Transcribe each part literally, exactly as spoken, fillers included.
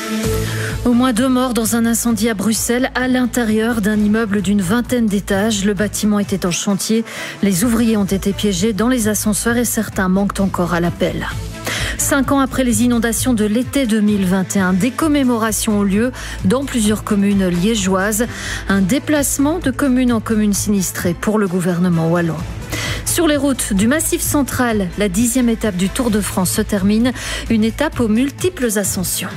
Au moins deux morts dans un incendie à Bruxelles, à l'intérieur d'un immeuble d'une vingtaine d'étages. Le bâtiment était en chantier. Les ouvriers ont été piégés dans les ascenseurs et certains manquent encore à l'appel. Cinq ans après les inondations de l'été deux mille vingt et un, des commémorations ont lieu dans plusieurs communes liégeoises. Un déplacement de commune en commune sinistrée pour le gouvernement wallon. Sur les routes du Massif central, la dixième étape du Tour de France se termine. Une étape aux multiples ascensions.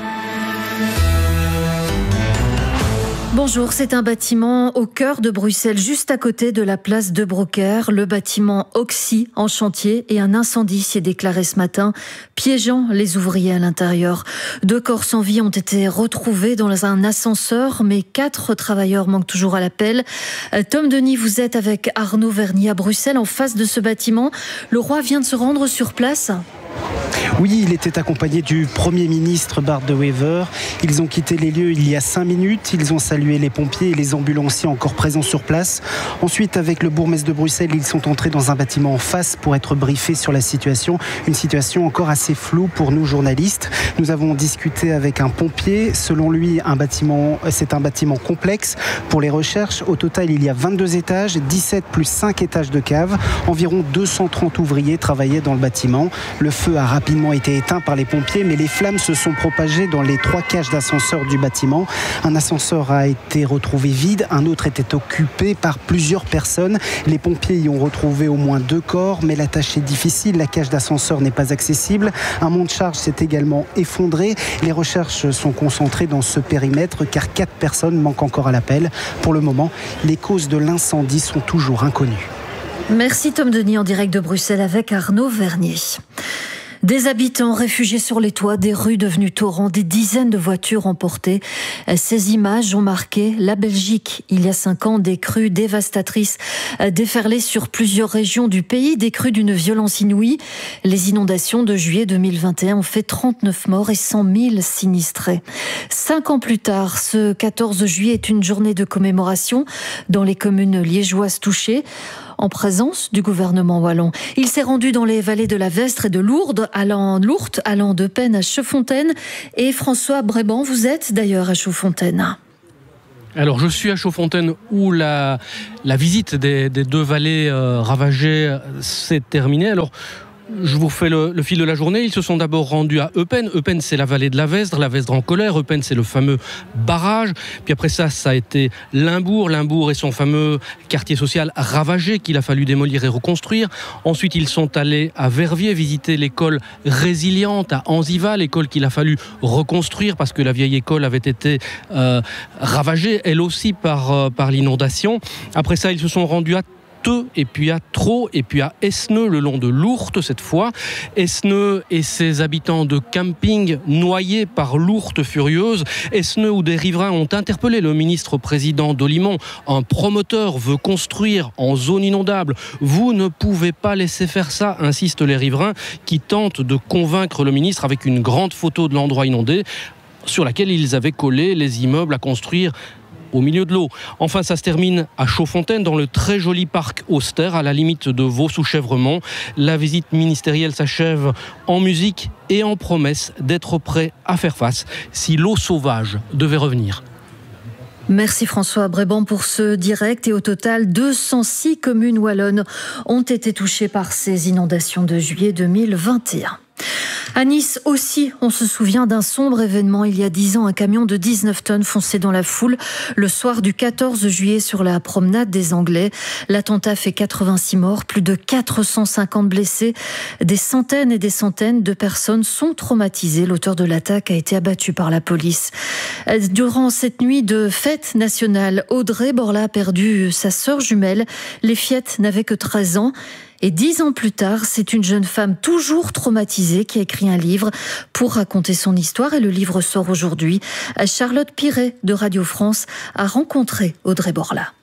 Bonjour, c'est un bâtiment au cœur de Bruxelles, juste à côté de la place de Brocaire. Le bâtiment Oxy en chantier et un incendie s'y est déclaré ce matin, piégeant les ouvriers à l'intérieur. Deux corps sans vie ont été retrouvés dans un ascenseur, mais quatre travailleurs manquent toujours à l'appel. Tom Denis, vous êtes avec Arnaud Vernier à Bruxelles, en face de ce bâtiment. Le roi vient de se rendre sur place ? Oui, il était accompagné du Premier ministre Bart De Wever. Ils ont quitté les lieux il y a cinq minutes. Ils ont salué les pompiers et les ambulanciers encore présents sur place. Ensuite, avec le bourgmestre de Bruxelles, ils sont entrés dans un bâtiment en face pour être briefés sur la situation. Une situation encore assez floue pour nous journalistes. Nous avons discuté avec un pompier. Selon lui, un bâtiment, c'est un bâtiment complexe. Pour les recherches, au total, il y a vingt-deux étages, dix-sept plus cinq étages de cave. Environ deux cent trente ouvriers travaillaient dans le bâtiment. Le feu a rapidement été éteint par les pompiers, mais les flammes se sont propagées dans les trois cages d'ascenseur du bâtiment. Un ascenseur a été retrouvé vide, un autre était occupé par plusieurs personnes. Les pompiers y ont retrouvé au moins deux corps, mais la tâche est difficile, la cage d'ascenseur n'est pas accessible. Un monte charge s'est également effondré. Les recherches sont concentrées dans ce périmètre car quatre personnes manquent encore à l'appel. Pour le moment, les causes de l'incendie sont toujours inconnues. Merci Tom Denis en direct de Bruxelles avec Arnaud Vernier. Des habitants réfugiés sur les toits, des rues devenues torrents, des dizaines de voitures emportées. Ces images ont marqué la Belgique. Il y a cinq ans, des crues dévastatrices déferlaient sur plusieurs régions du pays, des crues d'une violence inouïe. Les inondations de juillet deux mille vingt et un ont fait trente-neuf morts et cent mille sinistrés. Cinq ans plus tard, ce quatorze juillet est une journée de commémoration dans les communes liégeoises touchées, en présence du gouvernement wallon. Il s'est rendu dans les vallées de la Vestre et de Lourdes, allant, Lourdes, allant de Peine à Chaudfontaine. Et François Bréban, vous êtes d'ailleurs à Chaudfontaine. Alors je suis à Chaudfontaine où la, la visite des, des deux vallées euh, ravagées s'est terminée. Alors je vous fais le, le fil de la journée. Ils se sont d'abord rendus à Eupen. Eupen, c'est la vallée de la Vesdre, la Vesdre en colère. Eupen, c'est le fameux barrage. Puis après ça, ça a été Limbourg. Limbourg et son fameux quartier social ravagé qu'il a fallu démolir et reconstruire. Ensuite, ils sont allés à Verviers visiter l'école résiliente à Anziva, l'école qu'il a fallu reconstruire parce que la vieille école avait été euh, ravagée, elle aussi, par, euh, par l'inondation. Après ça, ils se sont rendus à et puis à Traux, et puis à Esneux, le long de l'Ourthe cette fois. Esneux et ses habitants de camping noyés par l'Ourthe furieuse. Esneux où des riverains ont interpellé le ministre-président d'Olimont. Un promoteur veut construire en zone inondable. Vous ne pouvez pas laisser faire ça, insistent les riverains qui tentent de convaincre le ministre avec une grande photo de l'endroit inondé sur laquelle ils avaient collé les immeubles à construire au milieu de l'eau. Enfin, ça se termine à Chaudfontaine, dans le très joli parc Auster, à la limite de Vaux-sous-Chèvremont. La visite ministérielle s'achève en musique et en promesse d'être prêt à faire face si l'eau sauvage devait revenir. Merci François Bréban pour ce direct. Et au total, deux cent six communes wallonnes ont été touchées par ces inondations de juillet deux mille vingt et un. À Nice aussi, on se souvient d'un sombre événement. Il y a dix ans, un camion de dix-neuf tonnes fonçait dans la foule le soir du quatorze juillet sur la promenade des Anglais. L'attentat fait quatre-vingt-six morts, plus de quatre cent cinquante blessés. Des centaines et des centaines de personnes sont traumatisées. L'auteur de l'attaque a été abattu par la police. Durant cette nuit de fête nationale, Audrey Borla a perdu sa sœur jumelle. Les fillettes n'avaient que treize ans. Et dix ans plus tard, c'est une jeune femme toujours traumatisée qui a écrit un livre pour raconter son histoire. Et le livre sort aujourd'hui. Charlotte Piret de Radio France a rencontré Audrey Borla.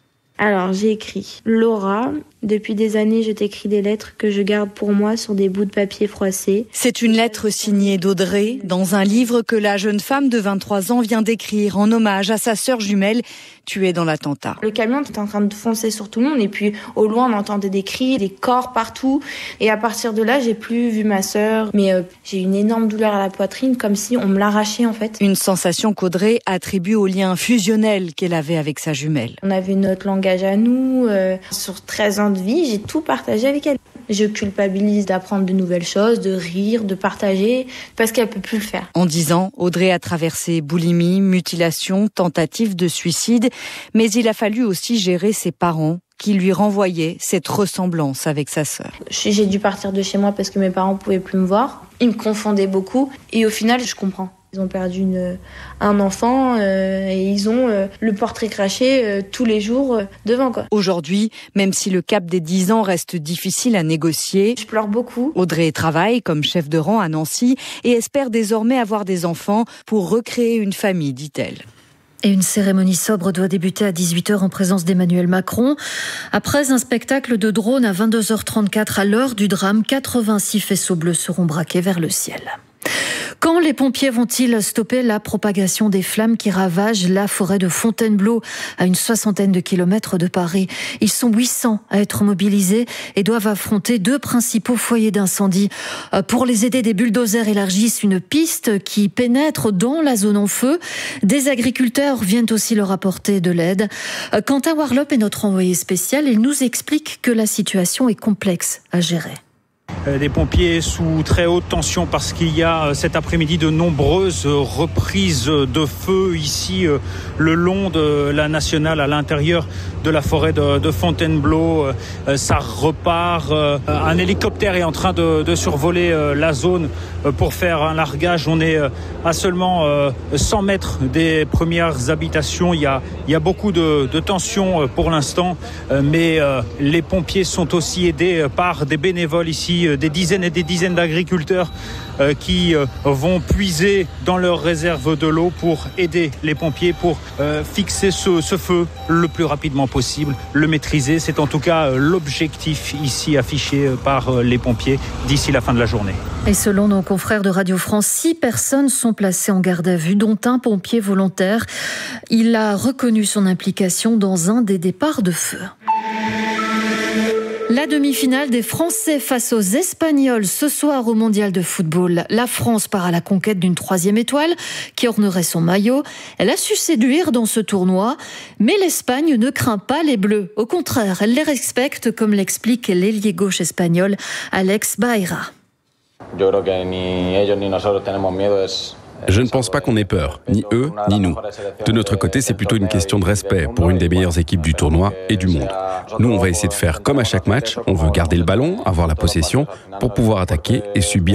Alors, j'ai écrit « Laura, depuis des années, je t'écris des lettres que je garde pour moi sur des bouts de papier froissés. » C'est une lettre signée d'Audrey dans un livre que la jeune femme de vingt-trois ans vient d'écrire en hommage à sa sœur jumelle tuée dans l'attentat. Le camion était en train de foncer sur tout le monde et puis au loin on entendait des cris, des corps partout. Et à partir de là, j'ai plus vu ma sœur. Mais euh, j'ai eu une énorme douleur à la poitrine, comme si on me l'arrachait en fait. Une sensation qu'Audrey attribue au lien fusionnel qu'elle avait avec sa jumelle. On avait notre langage à nous. Euh, sur treize ans de vie, j'ai tout partagé avec elle. Je culpabilise d'apprendre de nouvelles choses, de rire, de partager, parce qu'elle peut plus le faire. En dix ans, Audrey a traversé boulimie, mutilation, tentative de suicide, mais il a fallu aussi gérer ses parents qui lui renvoyaient cette ressemblance avec sa sœur. J'ai dû partir de chez moi parce que mes parents pouvaient plus me voir. Ils me confondaient beaucoup et au final, je comprends. Ils ont perdu une, un enfant euh, et ils ont euh, le portrait craché euh, tous les jours euh, devant, quoi. Aujourd'hui, même si le cap des dix ans reste difficile à négocier, je pleure beaucoup. Audrey travaille comme chef de rang à Nancy et espère désormais avoir des enfants pour recréer une famille, dit-elle. Et une cérémonie sobre doit débuter à dix-huit heures en présence d'Emmanuel Macron. Après un spectacle de drone à vingt-deux heures trente-quatre à l'heure du drame, quatre-vingt-six faisceaux bleus seront braqués vers le ciel. Quand les pompiers vont-ils stopper la propagation des flammes qui ravagent la forêt de Fontainebleau, à une soixantaine de kilomètres de Paris? Ils sont huit cents à être mobilisés et doivent affronter deux principaux foyers d'incendie. Pour les aider, des bulldozers élargissent une piste qui pénètre dans la zone en feu. Des agriculteurs viennent aussi leur apporter de l'aide. Quentin Warlop est notre envoyé spécial. Il nous explique que la situation est complexe à gérer. Des pompiers sous très haute tension parce qu'il y a cet après-midi de nombreuses reprises de feu ici le long de la nationale à l'intérieur de la forêt de, de Fontainebleau. Ça repart. Un hélicoptère est en train de, de survoler la zone pour faire un largage. On est à seulement cent mètres des premières habitations. Il y a, il y a beaucoup de, de tension pour l'instant, mais les pompiers sont aussi aidés par des bénévoles ici, des dizaines et des dizaines d'agriculteurs euh, qui euh, vont puiser dans leurs réserves de l'eau pour aider les pompiers, pour euh, fixer ce, ce feu le plus rapidement possible, le maîtriser. C'est en tout cas euh, l'objectif ici affiché euh, par euh, les pompiers d'ici la fin de la journée. Et selon nos confrères de Radio France, six personnes sont placées en garde à vue, dont un pompier volontaire. Il a reconnu son implication dans un des départs de feu. La demi-finale des Français face aux Espagnols ce soir au Mondial de football. La France part à la conquête d'une troisième étoile qui ornerait son maillot. Elle a su séduire dans ce tournoi, mais l'Espagne ne craint pas les Bleus. Au contraire, elle les respecte, comme l'explique l'ailier gauche espagnol Alex Baera. Je ne pense pas qu'on ait peur, ni eux, ni nous. De notre côté, c'est plutôt une question de respect pour une des meilleures équipes du tournoi et du monde. Nous, on va essayer de faire comme à chaque match, on veut garder le ballon, avoir la possession, pour pouvoir attaquer et subir